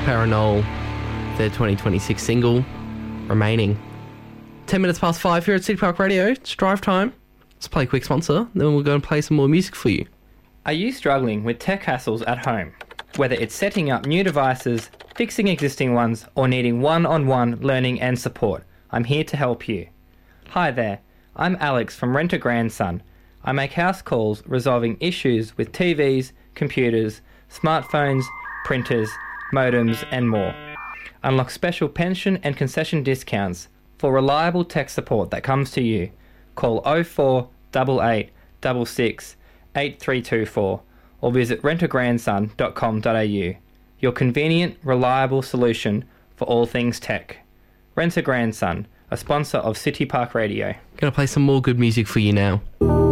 Paranol, their 2026 single, Remaining. 10 minutes past 5 here at City Park Radio. It's drive time. Let's play a quick sponsor, then we're going to play some more music for you. Are you struggling with tech hassles at home? Whether it's setting up new devices, fixing existing ones, or needing one-on-one learning and support, I'm here to help you. Hi there, I'm Alex from Rent a Grandson. I make house calls resolving issues with TVs, computers, smartphones, printers, modems, and more. Unlock special pension and concession discounts for reliable tech support that comes to you. Call 0488 66 8324 or visit rentagrandson.com.au. Your convenient, reliable solution for all things tech. Rent a Grandson, a sponsor of City Park Radio. Going to play some more good music for you now.